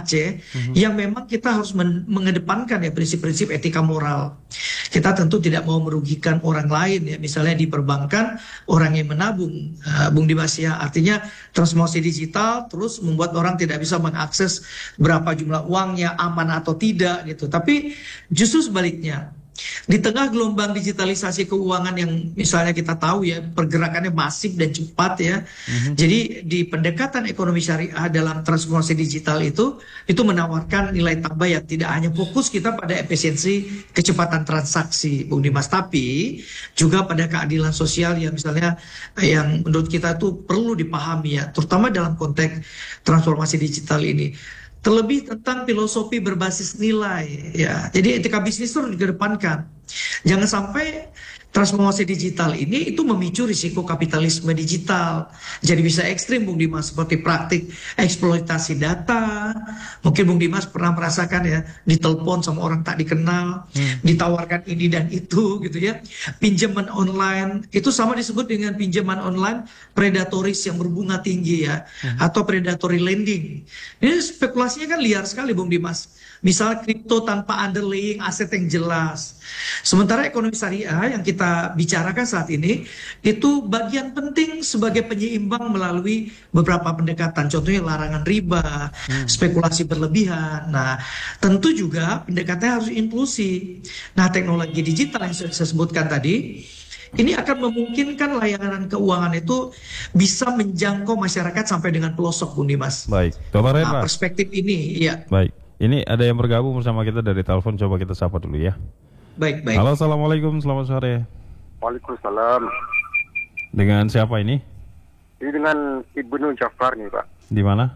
Aceh, yang memang kita harus mengedepankan ya prinsip-prinsip etika moral. Kita tentu tidak mau merugikan orang lain ya, misalnya di perbankan orang yang menabung, Bung Dimas ya, artinya transformasi digital terus membuat orang tidak bisa mengakses berapa jumlah uangnya, aman atau tidak gitu. Tapi justru sebaliknya, di tengah gelombang digitalisasi keuangan yang misalnya kita tahu ya pergerakannya masif dan cepat ya. Jadi di pendekatan ekonomi syariah dalam transformasi digital itu menawarkan nilai tambah yang tidak hanya fokus kita pada efisiensi kecepatan transaksi, Bung Dimas, tapi juga pada keadilan sosial yang misalnya yang menurut kita itu perlu dipahami ya, terutama dalam konteks transformasi digital ini. Terlebih tentang filosofi berbasis nilai ya. Jadi etika bisnis itu harus dikedepankan. Jangan sampai transformasi digital ini itu memicu risiko kapitalisme digital. Jadi bisa ekstrim Bung Dimas, seperti praktik eksploitasi data. Mungkin Bung Dimas pernah merasakan ya, ditelepon sama orang tak dikenal, ditawarkan ini dan itu gitu ya. Pinjaman online itu sama disebut dengan pinjaman online predatoris yang berbunga tinggi ya, atau predatory lending. Ini spekulasinya kan liar sekali Bung Dimas. Misal kripto tanpa underlying aset yang jelas. Sementara ekonomi syariah yang kita bicarakan saat ini itu bagian penting sebagai penyeimbang melalui beberapa pendekatan. Contohnya larangan riba, spekulasi berlebihan. Nah, tentu juga pendekatannya harus inklusi. Nah, teknologi digital yang saya sebutkan tadi ini akan memungkinkan layanan keuangan itu bisa menjangkau masyarakat sampai dengan pelosok, Bung Dimas. Baik, Bapak Rendra. Perspektif ini, ya. Baik, ini ada yang bergabung bersama kita dari telepon, coba kita sapa dulu ya. Baik. Halo, assalamualaikum, selamat sore. Waalaikumsalam. Dengan siapa ini? Ini dengan Ibnu Jafar nih Pak. Di mana?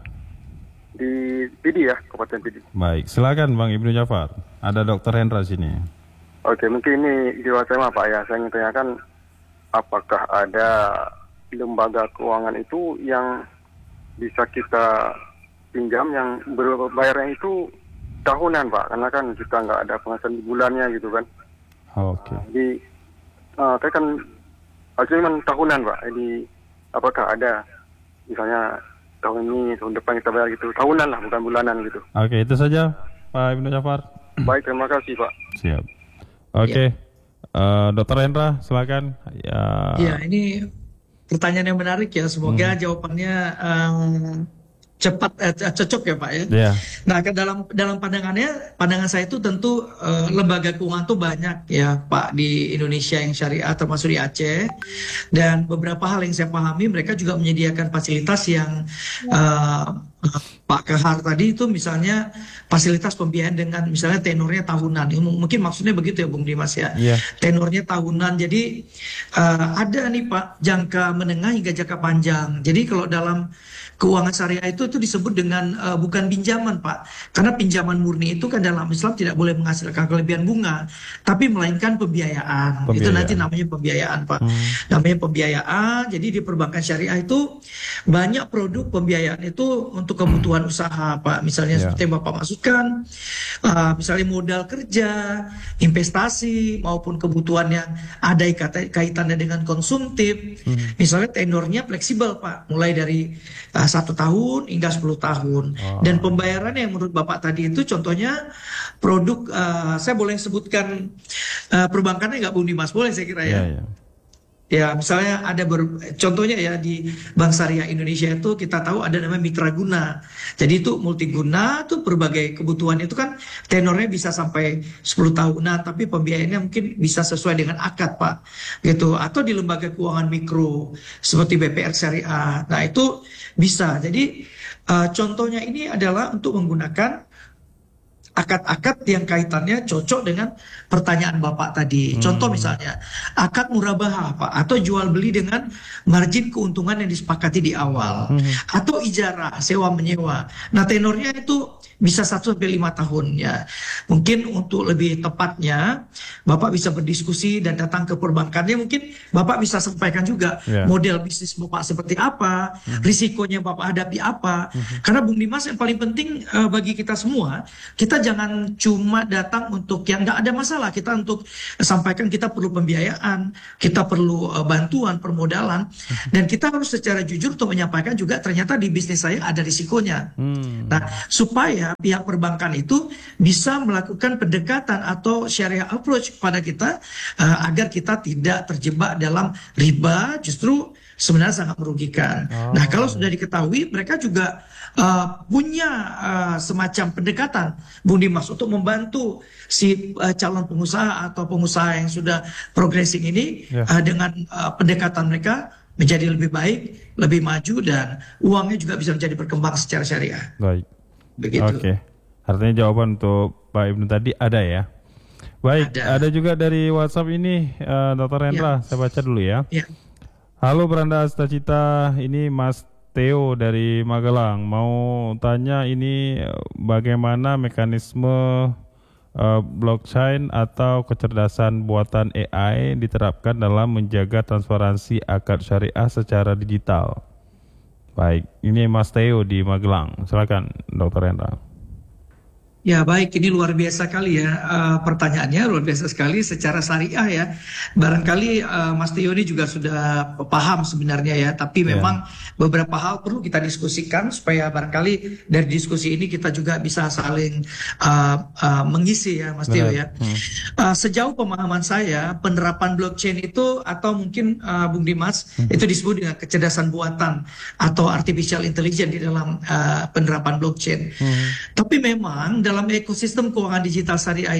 Di PD ya, Kabupaten PD. Baik, silakan Bang Ibnu Jafar. Ada Dr. Hendra sini. Oke, mungkin ini di saya Pak ya. Saya ingin tanyakan apakah ada lembaga keuangan itu yang bisa kita pinjam yang berbayarnya itu tahunan Pak, karena kan kita nggak ada penghasilan di bulannya gitu kan. Oke. Jadi saya kan hasilnya memang tahunan Pak. Jadi apakah ada misalnya tahun ini, tahun depan kita bayar gitu, tahunan lah bukan bulanan gitu. Oke, itu saja Pak Ibnu Jafar. Baik, terima kasih Pak. Siap. Oke. Dr. Hendra, silakan. Ya, ini pertanyaan yang menarik ya. Semoga jawabannya cepat, cocok ya Pak ya. Yeah. Nah, dalam pandangan saya itu tentu lembaga keuangan itu banyak ya Pak di Indonesia yang syariah, termasuk di Aceh. Dan beberapa hal yang saya pahami, mereka juga menyediakan fasilitas yang Pak Kahar tadi itu misalnya fasilitas pembiayaan dengan misalnya tenornya tahunan. Mungkin maksudnya begitu ya Bung Dimas ya. Yeah. Tenornya tahunan. Jadi ada nih Pak jangka menengah hingga jangka panjang. Jadi kalau dalam keuangan syariah itu disebut dengan bukan pinjaman Pak. Karena pinjaman murni itu kan dalam Islam tidak boleh menghasilkan kelebihan bunga, tapi melainkan pembiayaan. Itu nanti namanya pembiayaan Pak. Namanya pembiayaan. Jadi di perbankan syariah itu banyak produk pembiayaan itu untuk kebutuhan usaha Pak. Misalnya seperti yang Bapak maksudkan, misalnya modal kerja, investasi maupun kebutuhan yang ada kaitannya dengan konsumtif. Misalnya tenornya fleksibel Pak, mulai dari 1 tahun hingga 10 tahun. Dan pembayarannya yang menurut Bapak tadi itu contohnya produk, saya boleh sebutkan perbankannya nggak Bung Dimas? Boleh saya kira ya. Ya, misalnya ada contohnya ya di Bank Syariah Indonesia itu kita tahu ada namanya mitra guna. Jadi itu multiguna tuh berbagai kebutuhan itu kan tenornya bisa sampai 10 tahunan, tapi pembiayaannya mungkin bisa sesuai dengan akad Pak. Gitu. Atau di lembaga keuangan mikro seperti BPR Syariah. Nah, itu bisa. Jadi contohnya ini adalah untuk menggunakan akad-akad yang kaitannya cocok dengan pertanyaan Bapak tadi. Contoh misalnya, akad murabahah Pak, atau jual beli dengan margin keuntungan yang disepakati di awal. Atau ijarah, sewa menyewa. Nah, tenornya itu bisa 1-5 tahun ya. Mungkin untuk lebih tepatnya, Bapak bisa berdiskusi dan datang ke perbankannya. Mungkin Bapak bisa sampaikan juga model bisnis Bapak seperti apa, risikonya Bapak hadapi apa. Karena Bung Dimas yang paling penting bagi kita semua, kita jangan cuma datang untuk yang nggak ada masalah. Kita untuk sampaikan kita perlu pembiayaan, kita perlu bantuan, permodalan, dan kita harus secara jujur untuk menyampaikan juga ternyata di bisnis saya ada risikonya. Nah, supaya pihak perbankan itu bisa melakukan pendekatan atau syariah approach kepada kita agar kita tidak terjebak dalam riba, justru sebenarnya sangat merugikan. Nah, kalau sudah diketahui, mereka juga punya semacam pendekatan, Bung Dimas, untuk membantu si calon pengusaha atau pengusaha yang sudah progressing ini dengan pendekatan mereka menjadi lebih baik, lebih maju, dan uangnya juga bisa menjadi berkembang secara syariah. Baik. Begitu. Oke. Artinya jawaban untuk Pak Ibnu tadi ada ya. Baik, ada juga dari WhatsApp ini, Dr. Hendra, saya baca dulu ya. Halo Beranda Astacita, ini Mas Theo dari Magelang. Mau tanya ini bagaimana mekanisme blockchain atau kecerdasan buatan AI diterapkan dalam menjaga transparansi akad syariah secara digital. Baik, ini Mas Theo di Magelang. Silakan Dr. Hendra. Ya baik, ini luar biasa kali ya pertanyaannya, luar biasa sekali secara syariah ya. Barangkali Mas Tio ini juga sudah paham sebenarnya ya, tapi memang beberapa hal perlu kita diskusikan supaya barangkali dari diskusi ini kita juga bisa saling mengisi ya Mas Tio ya. Sejauh pemahaman saya, penerapan blockchain itu atau mungkin Bung Dimas itu disebut dengan kecerdasan buatan atau artificial intelligence di dalam penerapan blockchain. Tapi memang dalam ekosistem keuangan digital syariah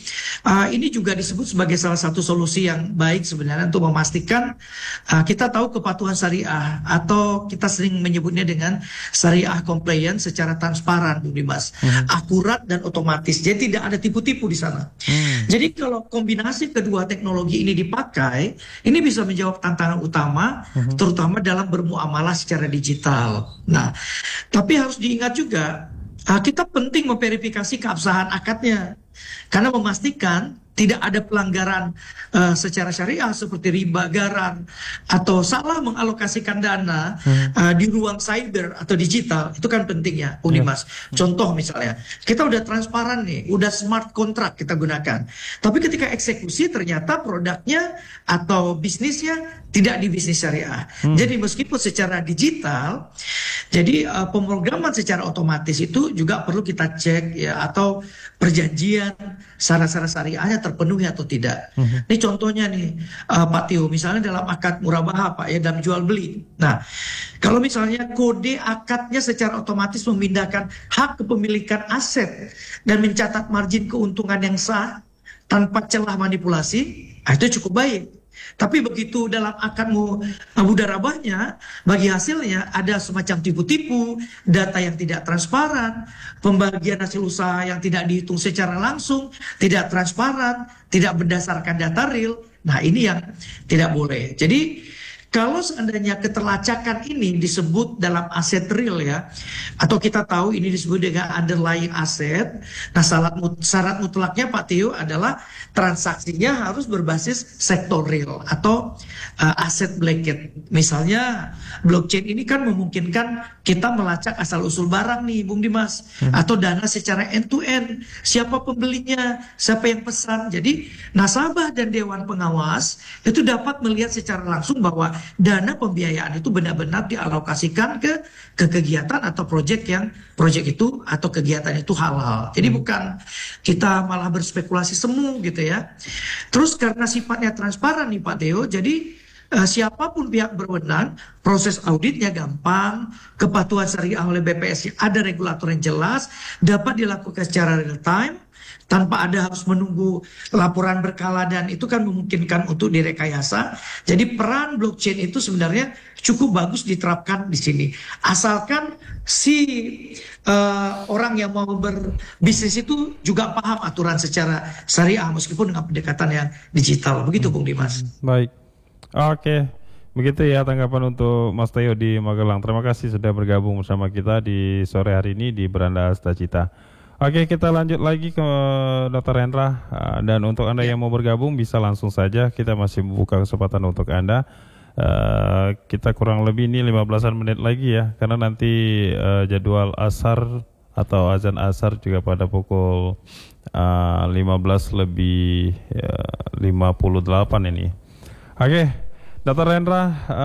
ini juga disebut sebagai salah satu solusi yang baik sebenarnya untuk memastikan kita tahu kepatuhan syariah atau kita sering menyebutnya dengan syariah compliance secara transparan, Bung Dimas, akurat dan otomatis. Jadi tidak ada tipu-tipu di sana. Jadi kalau kombinasi kedua teknologi ini dipakai, ini bisa menjawab tantangan utama, terutama dalam bermuamalah secara digital. Nah, tapi harus diingat juga, kita penting memverifikasi keabsahan akadnya karena memastikan tidak ada pelanggaran secara syariah seperti riba, garam, atau salah mengalokasikan dana di ruang cyber atau digital. Itu kan pentingnya, Bung Dimas. Contoh misalnya, kita udah transparan nih, udah smart contract kita gunakan. Tapi ketika eksekusi ternyata produknya atau bisnisnya tidak di bisnis syariah. Jadi meskipun secara digital, jadi pemrograman secara otomatis itu juga perlu kita cek ya, atau perjanjian syarat-syarat syariahnya terpenuhi atau tidak. Ini contohnya nih Pak Tio, misalnya dalam akad murabahah Pak ya, dalam jual beli. Nah, kalau misalnya kode akadnya secara otomatis memindahkan hak kepemilikan aset dan mencatat margin keuntungan yang sah tanpa celah manipulasi, itu cukup baik. Tapi begitu dalam akad mudarabahnya, bagi hasilnya ada semacam tipu-tipu, data yang tidak transparan, pembagian hasil usaha yang tidak dihitung secara langsung, tidak transparan, tidak berdasarkan data real. Nah, ini yang tidak boleh. Jadi kalau seandainya keterlacakan ini disebut dalam aset real ya, atau kita tahu ini disebut dengan underlying asset. Nah, syarat mutlaknya Pak Tio adalah transaksinya harus berbasis sektor real atau aset blanket. Misalnya blockchain ini kan memungkinkan kita melacak asal-usul barang nih Bung Dimas, atau dana secara end to end, siapa pembelinya, siapa yang pesan. Jadi nasabah dan dewan pengawas itu dapat melihat secara langsung bahwa dana pembiayaan itu benar-benar dialokasikan ke kegiatan atau proyek itu atau kegiatan itu halal. Jadi bukan kita malah berspekulasi semu gitu ya. Terus karena sifatnya transparan nih Pak Theo, jadi siapapun pihak berwenang, proses auditnya gampang, kepatuhan syariah oleh BPS ada regulator yang jelas, dapat dilakukan secara real time, tanpa ada harus menunggu laporan berkala, dan itu kan memungkinkan untuk direkayasa. Jadi peran blockchain itu sebenarnya cukup bagus diterapkan di sini. Asalkan si orang yang mau berbisnis itu juga paham aturan secara syariah meskipun dengan pendekatan yang digital. Begitu Bung Dimas. Baik. Oke. Begitu ya tanggapan untuk Mas Theo di Magelang. Terima kasih sudah bergabung bersama kita di sore hari ini di Beranda Astacita. Oke, kita lanjut lagi ke Dr. Hendra, dan untuk Anda yang mau bergabung bisa langsung saja, kita masih membuka kesempatan untuk Anda. Kita kurang lebih ini 15-an menit lagi ya, karena nanti jadwal asar atau azan asar juga pada pukul 15:58 ini. Oke, Dr. Rendra,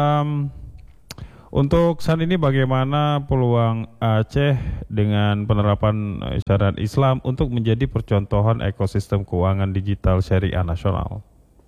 untuk saat ini bagaimana peluang Aceh dengan penerapan syariat Islam untuk menjadi percontohan ekosistem keuangan digital syariah nasional?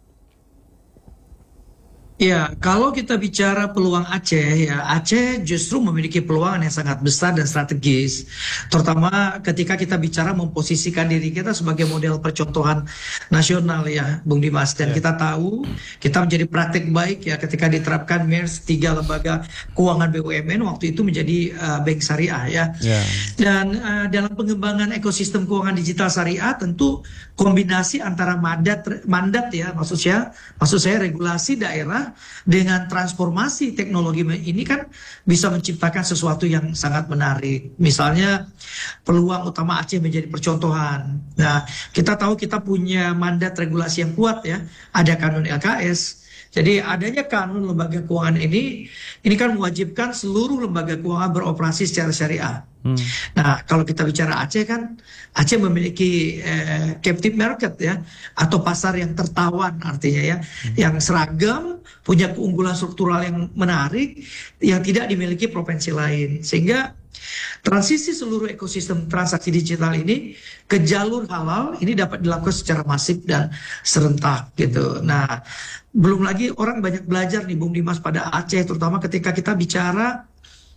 Ya, kalau kita bicara peluang Aceh, ya Aceh justru memiliki peluang yang sangat besar dan strategis, terutama ketika kita bicara memposisikan diri kita sebagai model percontohan nasional ya, Bung Dimas. Dan kita tahu kita menjadi praktik baik ya ketika diterapkan MERS 3 lembaga keuangan BUMN waktu itu menjadi bank syariah ya. Dan dalam pengembangan ekosistem keuangan digital syariah tentu kombinasi antara mandat ya, maksud saya regulasi daerah dengan transformasi teknologi ini kan bisa menciptakan sesuatu yang sangat menarik. Misalnya peluang utama Aceh menjadi percontohan. Nah, kita tahu kita punya mandat regulasi yang kuat ya. Ada kanun LKS. Jadi adanya kanun lembaga keuangan ini kan mewajibkan seluruh lembaga keuangan beroperasi secara syariah. Nah, kalau kita bicara Aceh kan, Aceh memiliki captive market ya, atau pasar yang tertawan artinya ya, yang seragam, punya keunggulan struktural yang menarik, yang tidak dimiliki provinsi lain. Sehingga transisi seluruh ekosistem transaksi digital ini ke jalur halal ini dapat dilakukan secara masif dan serentak gitu. Nah, belum lagi orang banyak belajar nih Bung Dimas pada Aceh, terutama ketika kita bicara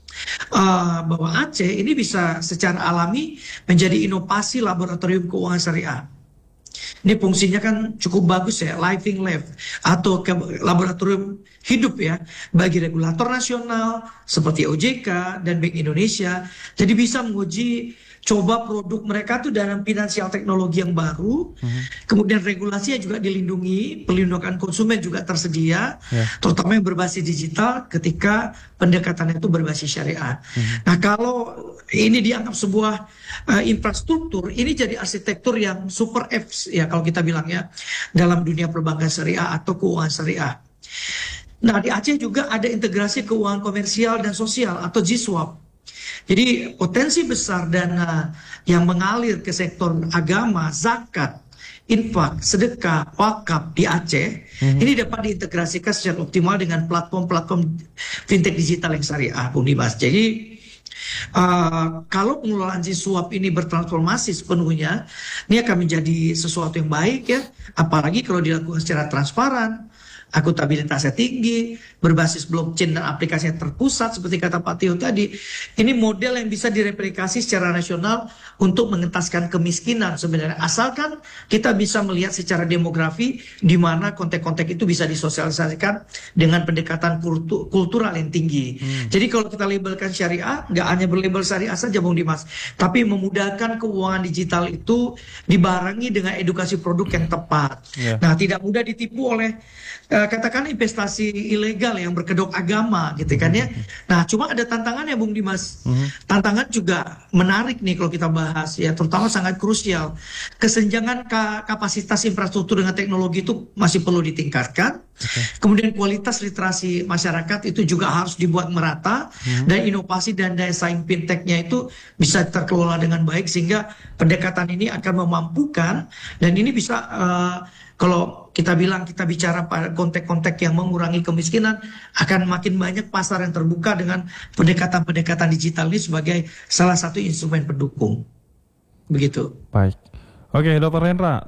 bahwa Aceh ini bisa secara alami menjadi inovasi laboratorium keuangan syariah. Ini fungsinya kan cukup bagus ya, living lab atau laboratorium hidup ya bagi regulator nasional seperti OJK dan Bank Indonesia. Jadi bisa menguji coba produk mereka tuh dalam finansial teknologi yang baru, kemudian regulasinya juga dilindungi, perlindungan konsumen juga tersedia, terutama yang berbasis digital ketika pendekatannya itu berbasis syariah. Nah, kalau ini dianggap sebuah infrastruktur, ini jadi arsitektur yang super apps ya kalau kita bilang ya dalam dunia perbankan syariah atau keuangan syariah. Nah, di Aceh juga ada integrasi keuangan komersial dan sosial atau GSWAP. Jadi potensi besar dana yang mengalir ke sektor agama, zakat, infak, sedekah, wakaf di Aceh ini dapat diintegrasikan secara optimal dengan platform-platform fintech digital yang syariah, Bung Dimas. Jadi kalau pengelolaan GSWAP ini bertransformasi sepenuhnya, ini akan menjadi sesuatu yang baik ya, apalagi kalau dilakukan secara transparan, akuntabilitasnya tinggi, berbasis blockchain dan aplikasinya terpusat seperti kata Pak Tio tadi. Ini model yang bisa direplikasi secara nasional untuk mengentaskan kemiskinan sebenarnya. Asalkan kita bisa melihat secara demografi di mana kontek-kontek itu bisa disosialisasikan dengan pendekatan kultural yang tinggi. Jadi kalau kita labelkan syariah, nggak hanya berlabel syariah saja Bung Dimas, tapi memudahkan keuangan digital itu dibarengi dengan edukasi produk yang tepat. Nah, tidak mudah ditipu oleh katakan investasi ilegal yang berkedok agama gitu kan ya. Nah, cuma ada tantangannya Bung Dimas. Tantangan juga menarik nih kalau kita bahas ya, terutama sangat krusial. Kesenjangan kapasitas infrastruktur dengan teknologi itu masih perlu ditingkatkan. Kemudian kualitas literasi masyarakat itu juga harus dibuat merata, dan inovasi dan daya saing fintechnya itu bisa terkelola dengan baik sehingga pendekatan ini akan memampukan, dan ini bisa kalau kita bicara pada konteks-konteks yang mengurangi kemiskinan, akan makin banyak pasar yang terbuka dengan pendekatan-pendekatan digital ini sebagai salah satu instrumen pendukung. Begitu. Baik. Oke, Dr. Rendra,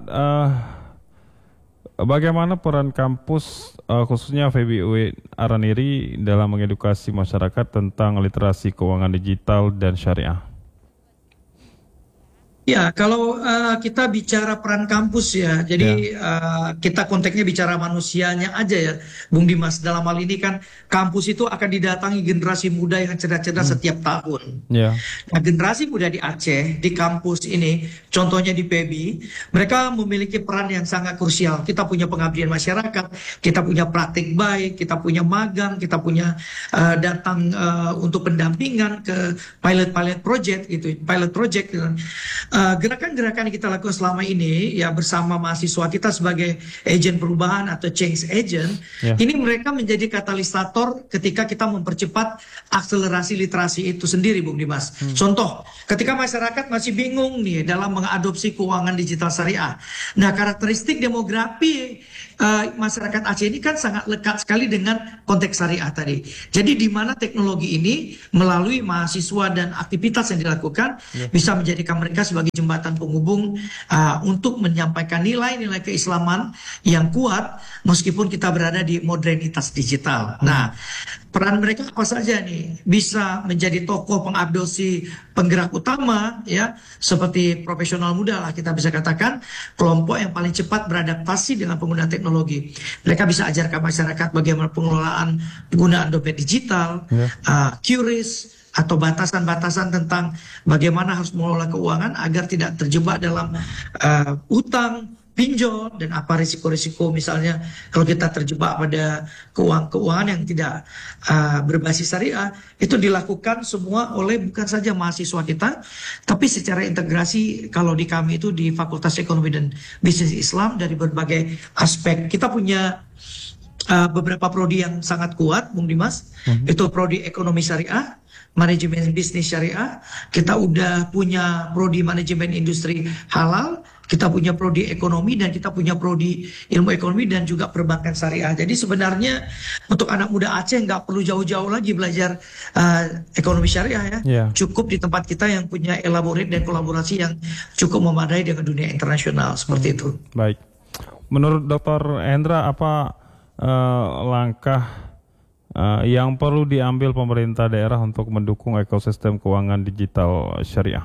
bagaimana peran kampus khususnya FEBUI Araniri dalam mengedukasi masyarakat tentang literasi keuangan digital dan syariah? Ya, kalau kita bicara peran kampus ya, jadi kita konteksnya bicara manusianya aja ya, Bung Dimas. Dalam hal ini kan kampus itu akan didatangi generasi muda yang cerdas-cerdas setiap tahun. Nah, generasi muda di Aceh, di kampus ini, contohnya di PEBI, mereka memiliki peran yang sangat krusial. Kita punya pengabdian masyarakat, kita punya praktik baik, kita punya magang, kita punya datang untuk pendampingan ke pilot project gitu, pilot project. gerakan-gerakan yang kita lakukan selama ini ya bersama mahasiswa kita sebagai agen perubahan atau change agent, ini mereka menjadi katalisator ketika kita mempercepat akselerasi literasi itu sendiri, Bung Dimas. Contoh, ketika masyarakat masih bingung nih dalam mengadopsi keuangan digital syariah. Nah, karakteristik demografi masyarakat Aceh ini kan sangat lekat sekali dengan konteks syariah tadi. Jadi di mana teknologi ini melalui mahasiswa dan aktivitas yang dilakukan bisa menjadikan mereka sebagai jembatan penghubung untuk menyampaikan nilai-nilai keislaman yang kuat meskipun kita berada di modernitas digital. Nah, peran mereka apa saja nih? Bisa menjadi tokoh pengadopsi penggerak utama ya, seperti profesional muda lah kita bisa katakan, kelompok yang paling cepat beradaptasi dengan penggunaan teknologi. Mereka bisa ajarkan masyarakat bagaimana pengelolaan penggunaan dompet digital, QRIS, atau batasan-batasan tentang bagaimana harus mengelola keuangan agar tidak terjebak dalam utang, pinjol, dan apa risiko-risiko misalnya kalau kita terjebak pada keuangan yang tidak berbasis syariah. Itu dilakukan semua oleh bukan saja mahasiswa kita, tapi secara integrasi kalau di kami itu di Fakultas Ekonomi dan Bisnis Islam dari berbagai aspek. Kita punya beberapa prodi yang sangat kuat, Bung Dimas. Itu prodi ekonomi syariah, manajemen bisnis syariah. Kita udah punya prodi manajemen industri halal, kita punya prodi ekonomi, dan kita punya prodi ilmu ekonomi dan juga perbankan syariah. Jadi sebenarnya untuk anak muda Aceh nggak perlu jauh-jauh lagi belajar ekonomi syariah ya. Cukup di tempat kita yang punya elaborate dan kolaborasi yang cukup memadai dengan dunia internasional seperti itu. Baik. Menurut Dr. Hendra, apa langkah yang perlu diambil pemerintah daerah untuk mendukung ekosistem keuangan digital syariah?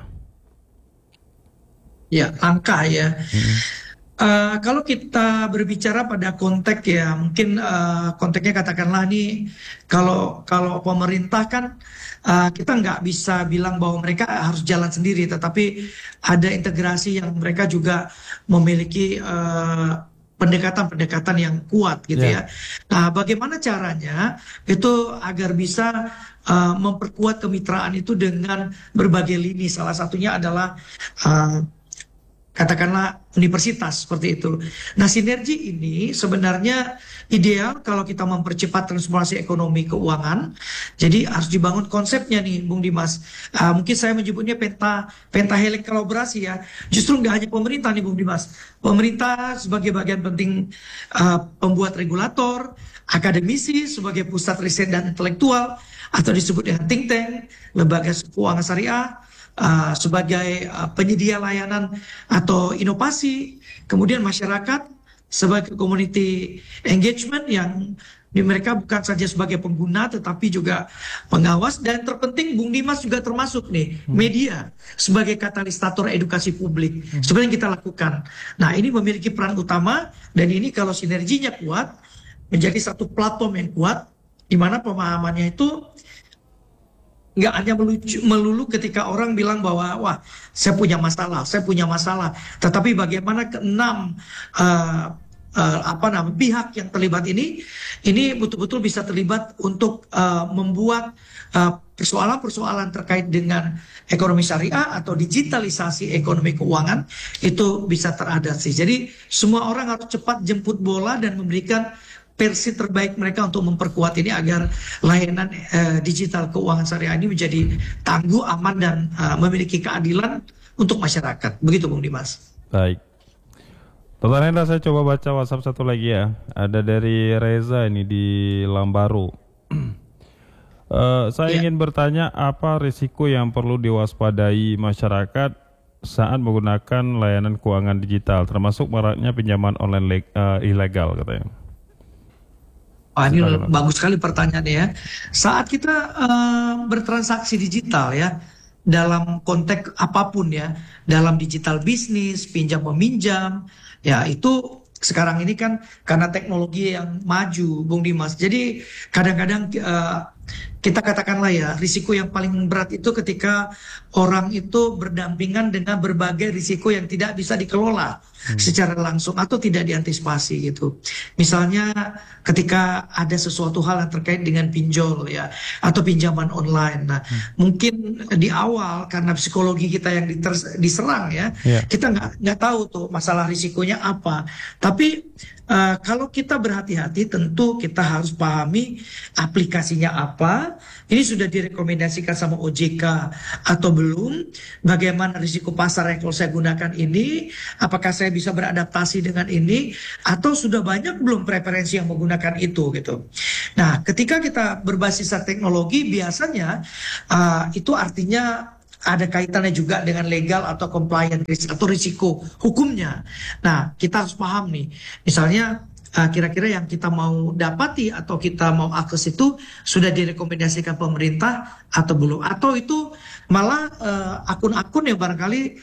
Ya, langkah ya. Kalau kita berbicara pada konteks ya, mungkin konteksnya katakanlah nih, kalau pemerintah kan kita nggak bisa bilang bahwa mereka harus jalan sendiri, tetapi ada integrasi yang mereka juga memiliki pendekatan-pendekatan yang kuat gitu ya. Nah, bagaimana caranya itu agar bisa memperkuat kemitraan itu dengan berbagai lini. Salah satunya adalah katakanlah universitas seperti itu. Nah, sinergi ini sebenarnya ideal kalau kita mempercepat transformasi ekonomi keuangan. Jadi harus dibangun konsepnya nih, Bung Dimas. Mungkin saya menyebutnya pentahelix kolaborasi ya. Justru nggak hanya pemerintah nih, Bung Dimas. Pemerintah sebagai bagian penting pembuat regulator, akademisi sebagai pusat riset dan intelektual, atau disebut dengan think tank, lembaga keuangan syariah, sebagai penyedia layanan atau inovasi, kemudian masyarakat sebagai community engagement yang mereka bukan saja sebagai pengguna tetapi juga pengawas, dan terpenting Bung Dimas juga termasuk nih media sebagai katalisator edukasi publik sebenarnya kita lakukan. Nah, ini memiliki peran utama, dan ini kalau sinerginya kuat menjadi satu platform yang kuat di mana pemahamannya itu nggak hanya melulu ketika orang bilang bahwa wah saya punya masalah, tetapi bagaimana keenam pihak yang terlibat ini betul-betul bisa terlibat untuk membuat persoalan-persoalan terkait dengan ekonomi syariah atau digitalisasi ekonomi keuangan itu bisa teratasi. Jadi semua orang harus cepat jemput bola dan memberikan versi terbaik mereka untuk memperkuat ini agar layanan digital keuangan syariah ini menjadi tangguh, aman, dan memiliki keadilan untuk masyarakat. Begitu, Bung Dimas. Baik. Dr. Hendra, saya coba baca WhatsApp satu lagi ya. Ada dari Reza ini di Lambaru. Saya ingin bertanya, apa risiko yang perlu diwaspadai masyarakat saat menggunakan layanan keuangan digital, termasuk maraknya pinjaman online ilegal katanya? Ini bagus sekali pertanyaannya ya. Saat kita bertransaksi digital ya, dalam konteks apapun ya, dalam digital bisnis, pinjam meminjam, ya itu sekarang ini kan karena teknologi yang maju, Bung Dimas. Jadi kadang-kadang kita katakanlah ya, risiko yang paling berat itu ketika orang itu berdampingan dengan berbagai risiko yang tidak bisa dikelola secara langsung atau tidak diantisipasi gitu. Misalnya ketika ada sesuatu hal yang terkait dengan pinjol ya, atau pinjaman online. Nah, mungkin di awal karena psikologi kita yang diserang ya, kita nggak tahu tuh masalah risikonya apa. Tapi kalau kita berhati-hati, tentu kita harus pahami aplikasinya apa. Ini sudah direkomendasikan sama OJK atau belum? Bagaimana risiko pasar yang kalau saya gunakan ini? Apakah saya bisa beradaptasi dengan ini? Atau sudah banyak belum preferensi yang menggunakan itu gitu? Nah, ketika kita berbasis teknologi, biasanya itu artinya ada kaitannya juga dengan legal atau compliance atau risiko hukumnya. Nah, kita harus paham nih, misalnya kira-kira yang kita mau dapati atau kita mau akses itu sudah direkomendasikan pemerintah atau belum, atau itu malah akun-akun yang barangkali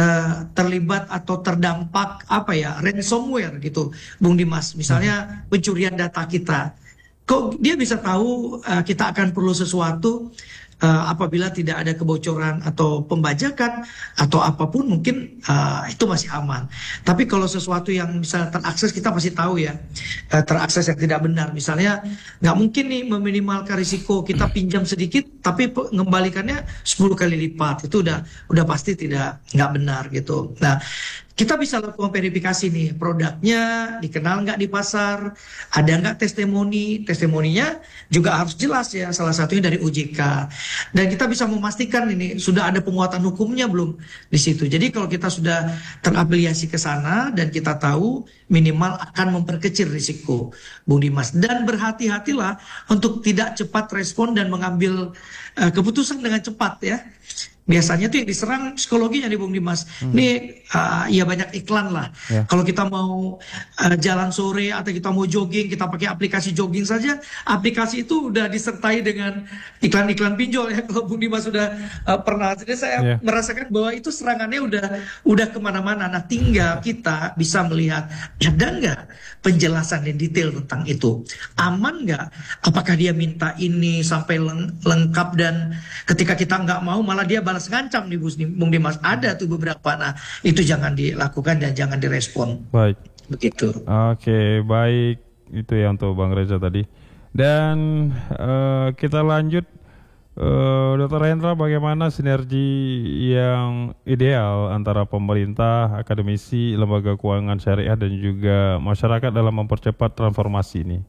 terlibat atau terdampak ransomware gitu, Bung Dimas, misalnya pencurian data kita. Kok dia bisa tahu kita akan perlu sesuatu apabila tidak ada kebocoran atau pembajakan atau apapun, mungkin itu masih aman. Tapi kalau sesuatu yang misalnya terakses, kita pasti tahu ya, terakses yang tidak benar. Misalnya nggak mungkin nih meminimalkan risiko kita pinjam sedikit tapi mengembalikannya 10 kali lipat. Itu udah pasti nggak benar gitu. Nah, kita bisa lakukan verifikasi nih, produknya dikenal nggak di pasar, ada nggak testimoninya juga harus jelas ya, salah satunya dari OJK. Dan kita bisa memastikan ini sudah ada penguatan hukumnya belum di situ. Jadi kalau kita sudah terafiliasi ke sana dan kita tahu, minimal akan memperkecil risiko, Bung Dimas. Dan berhati-hatilah untuk tidak cepat respon dan mengambil keputusan dengan cepat ya. Biasanya tuh yang diserang psikologinya nih, Bung Dimas. Ini ya banyak iklan lah. Kalau kita mau jalan sore atau kita mau jogging, kita pakai aplikasi jogging saja, aplikasi itu udah disertai dengan iklan-iklan pinjol ya. Kalau Bung Dimas sudah pernah, jadi saya merasakan bahwa itu serangannya udah kemana-mana. Nah, tinggal kita bisa melihat ada nggak penjelasan yang detail tentang itu, aman nggak? Apakah dia minta ini sampai lengkap dan ketika kita nggak mau malah dia balas ngancam nih Bung Dimas. Ada tuh beberapa. Nah, itu jangan dilakukan dan jangan direspon. Baik. Begitu. Oke, baik. Itu ya untuk Bang Reza tadi. Dan kita lanjut, Dr. Hendra, bagaimana sinergi yang ideal antara pemerintah, akademisi, lembaga keuangan syariah dan juga masyarakat dalam mempercepat transformasi ini?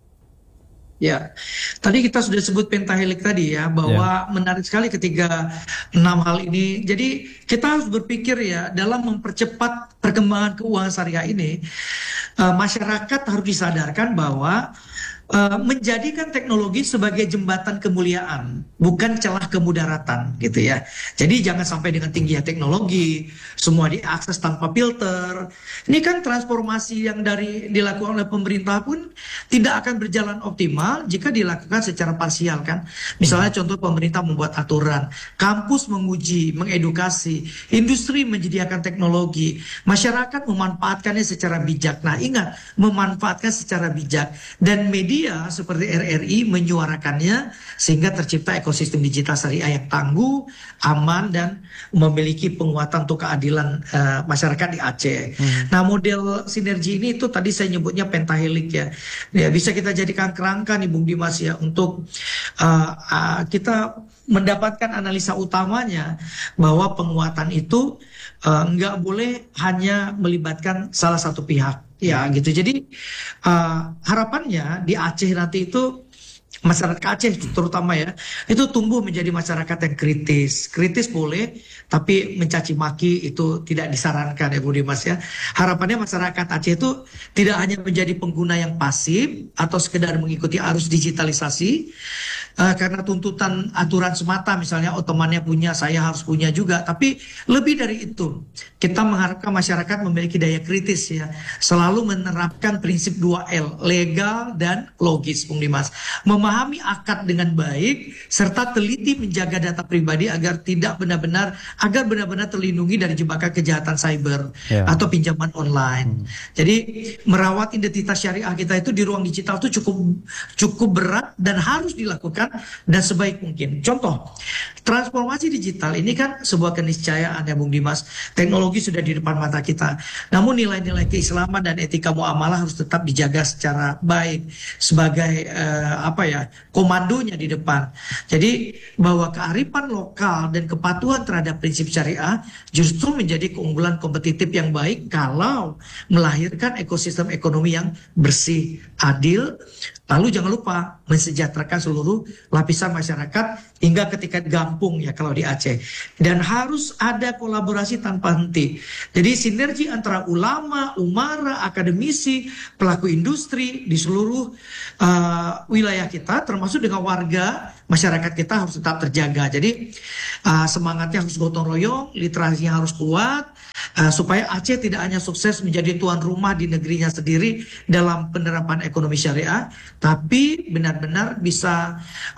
Ya, tadi kita sudah sebut pentahelik tadi ya, bahwa menarik sekali ketiga 6 hal ini. Jadi kita harus berpikir ya, dalam mempercepat perkembangan keuangan syariah ini, masyarakat harus disadarkan bahwa menjadikan teknologi sebagai jembatan kemuliaan, bukan celah kemudaratan gitu ya. Jadi jangan sampai dengan tingginya teknologi, semua diakses tanpa filter. Ini kan transformasi yang dilakukan oleh pemerintah pun tidak akan berjalan optimal jika dilakukan secara parsial kan. Misalnya contoh, pemerintah membuat aturan, kampus menguji, mengedukasi, industri menyediakan teknologi, masyarakat memanfaatkannya secara bijak. Nah, ingat, memanfaatkan secara bijak, dan media seperti RRI menyuarakannya sehingga tercipta ekosistem digital syariah yang tangguh, aman, dan memiliki penguatan untuk keadilan masyarakat di Aceh. Nah, model sinergi ini itu tadi saya nyebutnya pentahelik ya. Bisa kita jadikan kerangka nih Bung Dimas ya, untuk kita mendapatkan analisa utamanya bahwa penguatan itu nggak boleh hanya melibatkan salah satu pihak. Ya gitu. Jadi harapannya di Aceh nanti itu masyarakat Aceh terutama ya, itu tumbuh menjadi masyarakat yang kritis. Kritis boleh, tapi mencaci maki itu tidak disarankan ya Bu Dimas ya. Harapannya masyarakat Aceh itu tidak hanya menjadi pengguna yang pasif atau sekedar mengikuti arus digitalisasi karena tuntutan aturan semata, misalnya temannya punya, saya harus punya juga. Tapi lebih dari itu, kita mengharapkan masyarakat memiliki daya kritis ya, selalu menerapkan prinsip 2L, legal dan logis, Bung Dimas. Memahami akad dengan baik serta teliti menjaga data pribadi agar benar-benar terlindungi dari jebakan kejahatan cyber atau pinjaman online. Jadi merawat identitas syariah kita itu di ruang digital itu cukup berat dan harus dilakukan dan sebaik mungkin. Contoh, transformasi digital ini kan sebuah keniscayaan ya Bung Dimas. Teknologi sudah di depan mata kita. Namun nilai-nilai keislaman dan etika muamalah harus tetap dijaga secara baik sebagai komandonya di depan. Jadi bahwa kearifan lokal dan kepatuhan terhadap prinsip syariah justru menjadi keunggulan kompetitif yang baik kalau melahirkan ekosistem ekonomi yang bersih, adil. Lalu jangan lupa mensejahterakan seluruh lapisan masyarakat hingga ketika gampung ya kalau di Aceh. Dan harus ada kolaborasi tanpa henti. Jadi sinergi antara ulama, umara, akademisi, pelaku industri di seluruh wilayah kita termasuk dengan warga masyarakat kita harus tetap terjaga. Jadi semangatnya harus gotong royong, literasinya harus kuat, supaya Aceh tidak hanya sukses menjadi tuan rumah di negerinya sendiri dalam penerapan ekonomi syariah, tapi benar-benar bisa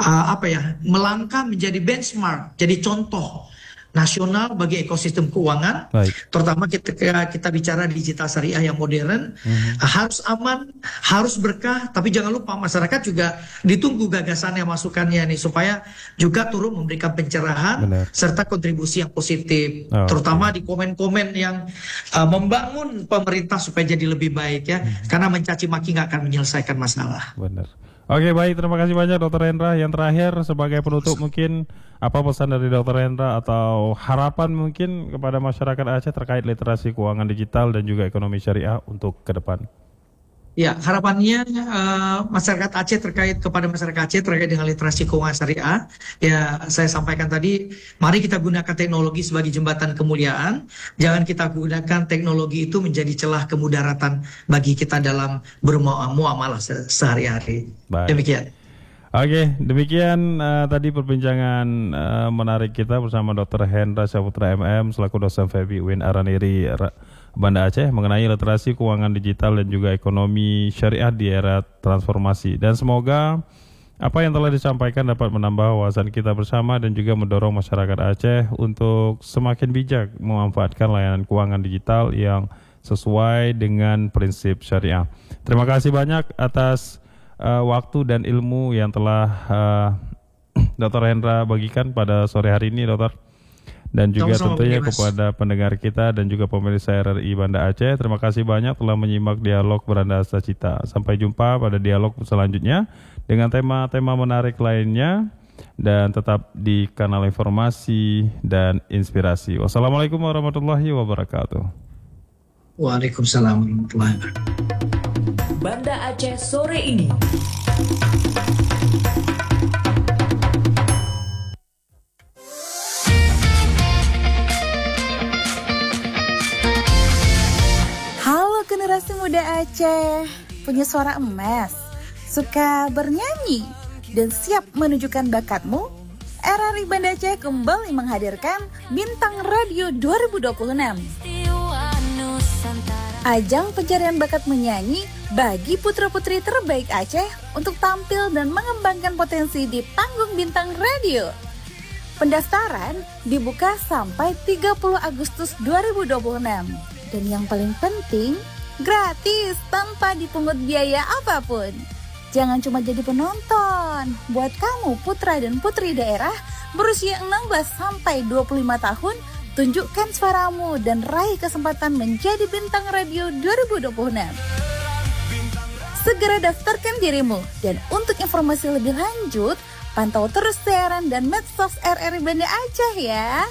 melangkah menjadi benchmark, jadi contoh nasional bagi ekosistem keuangan. Terutama ketika kita bicara digital syariah yang modern, harus aman, harus berkah, tapi jangan lupa masyarakat juga ditunggu gagasannya, masukannya nih, supaya juga turut memberikan pencerahan serta kontribusi yang positif, terutama di komen-komen yang membangun pemerintah supaya jadi lebih baik ya, karena mencaci maki nggak akan menyelesaikan masalah. Benar. Oke, baik, terima kasih banyak Dr. Hendra. Yang terakhir sebagai penutup mungkin apa pesan dari Dr. Hendra atau harapan mungkin kepada masyarakat Aceh terkait literasi keuangan digital dan juga ekonomi syariah untuk ke depan? Ya, harapannya masyarakat Aceh terkait dengan literasi keuangan syariah, ya saya sampaikan tadi, mari kita gunakan teknologi sebagai jembatan kemuliaan, jangan kita gunakan teknologi itu menjadi celah kemudaratan bagi kita dalam bermuamalah sehari-hari. Demikian. Oke, demikian tadi perbincangan menarik kita bersama Dr. Hendra Syaputra MM selaku dosen FEB UIN Araniri Banda Aceh mengenai literasi keuangan digital dan juga ekonomi syariah di era transformasi. Dan semoga apa yang telah disampaikan dapat menambah wawasan kita bersama dan juga mendorong masyarakat Aceh untuk semakin bijak memanfaatkan layanan keuangan digital yang sesuai dengan prinsip syariah. Terima kasih banyak atas waktu dan ilmu yang telah Dr. Hendra bagikan pada sore hari ini, Dokter. Dan juga tentunya kepada pendengar kita dan juga pemirsa RRI Banda Aceh, terima kasih banyak telah menyimak dialog Beranda Asta Cita. Sampai jumpa pada dialog selanjutnya dengan tema-tema menarik lainnya dan tetap di kanal informasi dan inspirasi. Wassalamualaikum warahmatullahi wabarakatuh. Waalaikumsalam warahmatullahi wabarakatuh. Banda Aceh sore ini. Generasi muda Aceh punya suara emas, suka bernyanyi, dan siap menunjukkan bakatmu? RRI Banda Aceh kembali menghadirkan Bintang Radio 2026. Ajang pencarian bakat menyanyi bagi putra-putri terbaik Aceh untuk tampil dan mengembangkan potensi di panggung Bintang Radio. Pendaftaran dibuka sampai 30 Agustus 2026. Dan yang paling penting, gratis tanpa dipungut biaya apapun. Jangan cuma jadi penonton. Buat kamu putra dan putri daerah berusia 16 sampai 25 tahun, tunjukkan suaramu dan raih kesempatan menjadi bintang radio 2026. Segera daftarkan dirimu, dan untuk informasi lebih lanjut, pantau terus siaran dan medsos RRI Banda Aceh ya.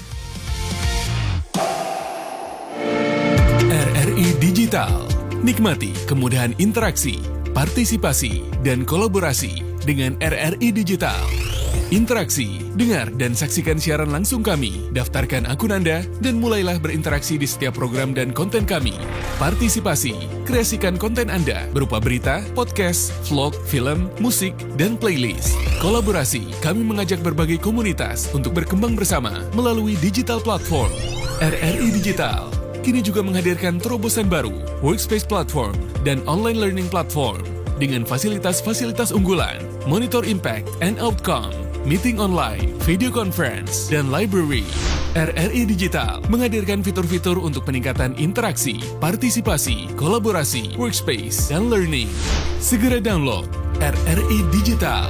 RRI Digital. Nikmati kemudahan interaksi, partisipasi, dan kolaborasi dengan RRI Digital. Interaksi, dengar dan saksikan siaran langsung kami, daftarkan akun Anda, dan mulailah berinteraksi di setiap program dan konten kami. Partisipasi, kreasikan konten Anda berupa berita, podcast, vlog, film, musik, dan playlist. Kolaborasi, kami mengajak berbagai komunitas untuk berkembang bersama melalui digital platform. RRI Digital, kini juga menghadirkan terobosan baru, Workspace Platform dan Online Learning Platform dengan fasilitas-fasilitas unggulan, Monitor Impact and Outcome, Meeting Online, Video Conference, dan Library. RRI Digital menghadirkan fitur-fitur untuk peningkatan interaksi, partisipasi, kolaborasi, workspace, dan learning. Segera download RRI Digital.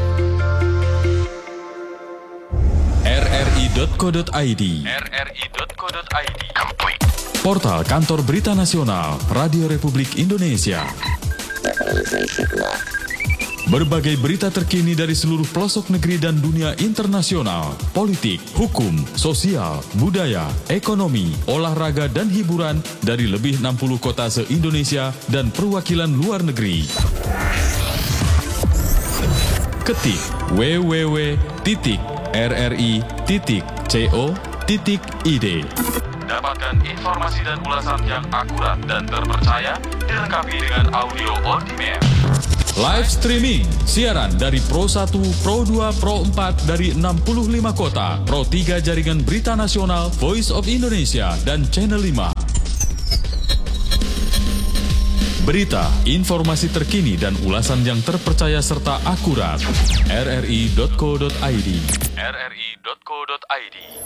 rri.co.id Portal Kantor Berita Nasional Radio Republik Indonesia. Berbagai berita terkini dari seluruh pelosok negeri dan dunia internasional, politik, hukum, sosial, budaya, ekonomi, olahraga, dan hiburan dari lebih 60 kota se-Indonesia dan perwakilan luar negeri. Ketik www.rri.co.id. Dapatkan informasi dan ulasan yang akurat dan terpercaya, dilengkapi dengan audio on demand. Live streaming, siaran dari Pro 1, Pro 2, Pro 4 dari 65 kota, Pro 3 Jaringan Berita Nasional, Voice of Indonesia, dan Channel 5. Berita, informasi terkini dan ulasan yang terpercaya serta akurat. rri.co.id